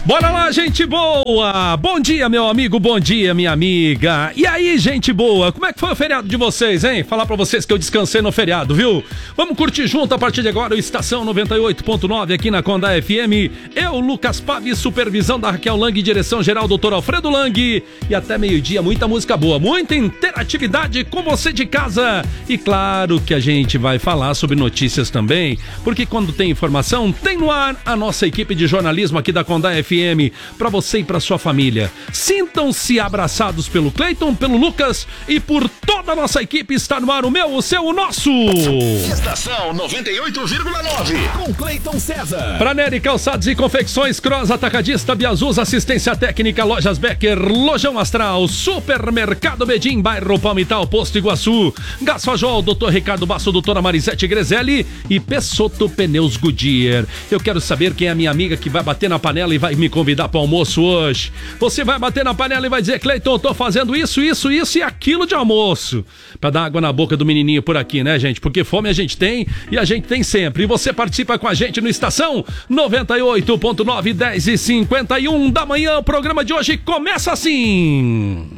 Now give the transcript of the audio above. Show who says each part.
Speaker 1: Bora lá, gente boa! Bom dia, meu amigo, bom dia, minha amiga. E aí, gente boa, como é que foi o feriado de vocês, hein? Falar pra vocês que eu descansei no feriado, viu? Vamos curtir junto a partir de agora o Estação 98.9 aqui na Conda FM. Eu, Lucas Pave, supervisão da Raquel Lang, direção geral Dr. Alfredo Lang. E até meio-dia, muita música boa, muita interatividade com você de casa. E claro que a gente vai falar sobre notícias também, porque quando tem informação, tem no ar a nossa equipe de jornalismo aqui da Conda FM. Para você e para sua família. Sintam-se abraçados pelo Cleiton, pelo Lucas e por toda a nossa equipe. Está no ar o meu, o seu, o nosso
Speaker 2: Estação 98,9 com Cleiton César.
Speaker 1: Para Nery Calçados e Confecções, Cross Atacadista, Biazus, Assistência Técnica, Lojas Becker, Lojão Astral, Supermercado Bedim, Bairro Palmital, Posto Iguaçu, Gás Fajol, Dr. Ricardo Basso, Doutora Marisete Grezelli e Pessotto Pneus Goodyear. Eu quero saber quem é a minha amiga que vai bater na panela e vai me convidar para almoço hoje. Você vai bater na panela e vai dizer: Cleiton, eu tô fazendo isso e aquilo de almoço. Pra dar água na boca do menininho por aqui, né, gente? Porque fome a gente tem e a gente tem sempre. E você participa com a gente no Estação 98.9, 10h51 da manhã. O programa de hoje começa assim.